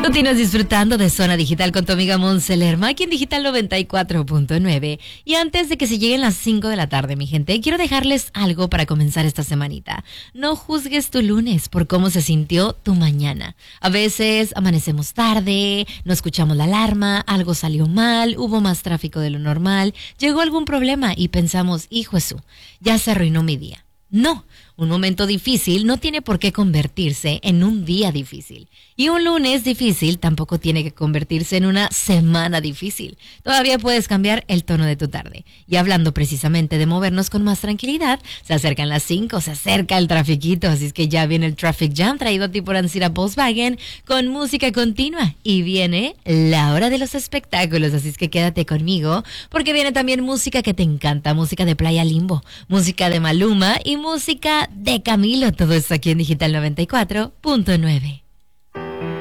Continúas disfrutando de Zona Digital con tu amiga Monse Lerma, aquí en Digital 94.9. Y antes de que se lleguen las 5 de la tarde, mi gente, quiero dejarles algo para comenzar esta semanita. No juzgues tu lunes por cómo se sintió tu mañana. A veces amanecemos tarde, no escuchamos la alarma, algo salió mal, hubo más tráfico de lo normal, llegó algún problema y pensamos, hijo Jesús, ya se arruinó mi día. No, un momento difícil no tiene por qué convertirse en un día difícil. Y un lunes difícil tampoco tiene que convertirse en una semana difícil. Todavía puedes cambiar el tono de tu tarde. Y hablando precisamente de movernos con más tranquilidad, se acercan las 5, se acerca el trafiquito, así es que ya viene el Traffic Jam traído a ti por Ancira Volkswagen con música continua. Y viene la hora de los espectáculos, así es que quédate conmigo porque viene también música que te encanta, música de Playa Limbo, música de Maluma y música de Camilo. Todo esto aquí en Digital 94.9.